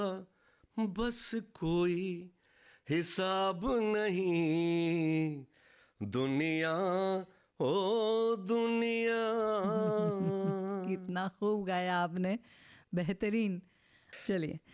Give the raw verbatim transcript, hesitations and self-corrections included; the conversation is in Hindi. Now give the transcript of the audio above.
बस कोई हिसाब नहीं, दुनिया ओ दुनिया। कितना खूब गाया आपने, बेहतरीन। चलिए